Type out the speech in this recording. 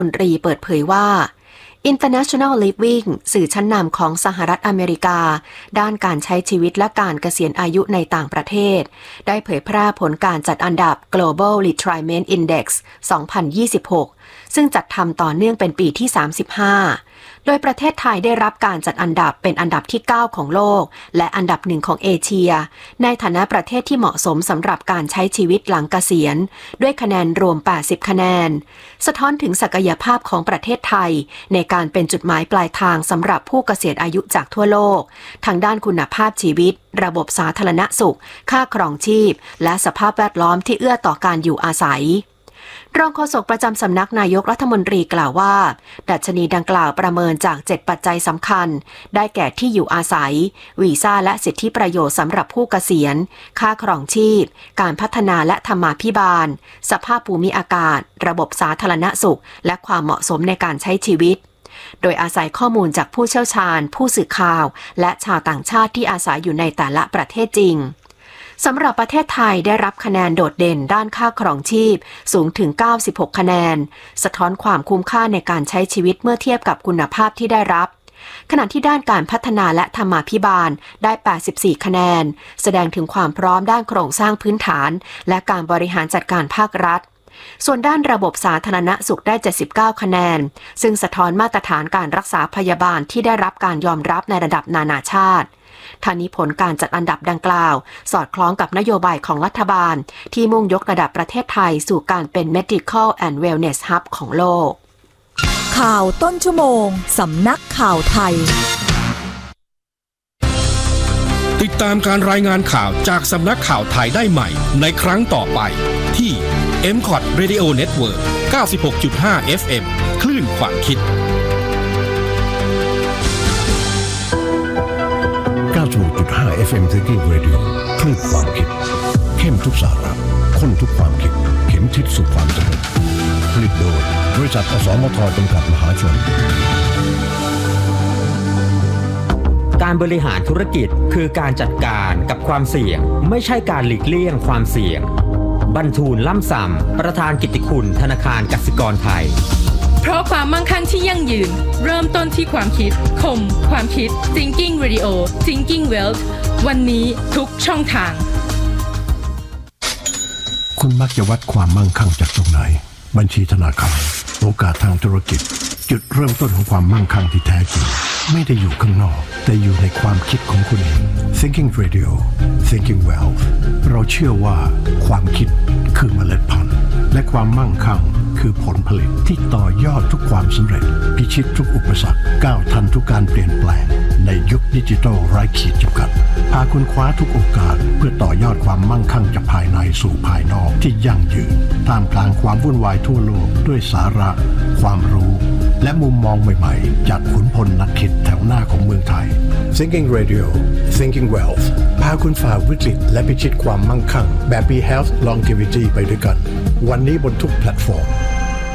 มนตรีเปิดเผยว่า International Living สื่อชั้นนำของสหรัฐอเมริกาด้านการใช้ชีวิตและการเกษียณอายุในต่างประเทศได้เผยแพร่ผลการจัดอันดับ Global Retirement Index 2026 ซึ่งจัดทำต่อเนื่องเป็นปีที่ 35 โดยประเทศไทยได้รับการจัดอันดับเป็นอันดับที่ 9 ของโลกและอันดับ1ของเอเชียในฐานะประเทศที่เหมาะสมสำหรับการใช้ชีวิตหลังเกษียณด้วยคะแนนรวม80คะแนนสะท้อนถึงศักยภาพของประเทศไทยในการเป็นจุดหมายปลายทางสำหรับผู้เกษียณอายุจากทั่วโลกทางด้านคุณภาพชีวิตระบบสาธารณสุขค่าครองชีพและสภาพแวดล้อมที่เอื้อต่อการอยู่อาศัยรองโฆษกประจำสำนักนายกรัฐมนตรีกล่าวว่าดัชนีดังกล่าวประเมินจาก7ปัจจัยสำคัญได้แก่ที่อยู่อาศัยวีซ่าและสิทธิประโยชน์สำหรับผู้เกษียณค่าครองชีพการพัฒนาและธรรมาภิบาลสภาพภูมิอากาศระบบสาธารณสุขและความเหมาะสมในการใช้ชีวิตโดยอาศัยข้อมูลจากผู้เชี่ยวชาญผู้สื่อข่าวและชาวต่างชาติที่อาศัยอยู่ในแต่ละประเทศจริงสำหรับประเทศไทยได้รับคะแนนโดดเด่นด้านค่าครองชีพสูงถึง96คะแนนสะท้อนความคุ้มค่าในการใช้ชีวิตเมื่อเทียบกับคุณภาพที่ได้รับขณะที่ด้านการพัฒนาและธรรมาภิบาลได้84คะแนนแสดงถึงความพร้อมด้านโครงสร้างพื้นฐานและการบริหารจัดการภาครัฐส่วนด้านระบบสาธารณสุขได้79คะแนนซึ่งสะท้อนมาตรฐานการรักษาพยาบาลที่ได้รับการยอมรับในระดับนานาชาติทางนี้ผลการจัดอันดับดังกล่าวสอดคล้องกับนโยบายของรัฐบาลที่มุ่งยกระดับประเทศไทยสู่การเป็น Medical and Wellness Hub ของโลกข่าวต้นชั่วโมงสำนักข่าวไทยติดตามการรายงานข่าวจากสำนักข่าวไทยได้ใหม่ในครั้งต่อไปที่ MCOT Radio Network 96.5 FM คลื่นความคิด 96.5 FM Thinking Radio คลื่นความคิดเข้มทุกสาระข้นทุกความคิดเข็มทิศสู่ความสำเร็จผลิตโดยบริษัทอสมทจำกัดมหาชนการบริหารธุรกิจคือการจัดการกับความเสี่ยงไม่ใช่การหลีกเลี่ยงความเสี่ยงบรรทูลล่ำส่ำประธานกิตติคุณธนาคารกสิกรไทยเพราะความมั่งคั่งที่ยั่งยืนเริ่มต้นที่ความคิดคมความคิด Thinking Radio Thinking Wealth วันนี้ทุกช่องทางคุณมักจะวัดความมั่งคั่งจากตรงไหนบัญชีธนาคารโอกาสทางธุรกิจจุดเริ่มต้นของความมั่งคั่งที่แท้จริงไม่ได้อยู่ข้างนอกแต่อยู่ในความคิดของคุณเอง Thinking Radio Thinking Wealth เราเชื่อว่าความคิดคือเมล็ดพันธุ์และความมั่งคั่งคือผลผลิตที่ต่อยอดทุกความสำเร็จพิชิตทุกอุปสรรคก้าวทันทุกการเปลี่ยนแปลงในยุคดิจิทัลไร้ขีดจำกัดพาคุณคว้าทุกโอกาสเพื่อต่อยอดความมั่งคั่งจากภายในสู่ภายนอกที่ยั่งยืนท่ามกลางความวุ่นวายทั่วโลกด้วยสาระความรู้และมุมมองใหม่ๆจากขุนพลนักคิดแถวหน้าของเมืองไทย Thinking Radio Thinking Wealth พาคุณฝ่าวิกฤตและพิชิตความมั่งคั่งแบบ Be Health Longevity ไปด้วยกันวันนี้บนทุกแพลตฟอร์ม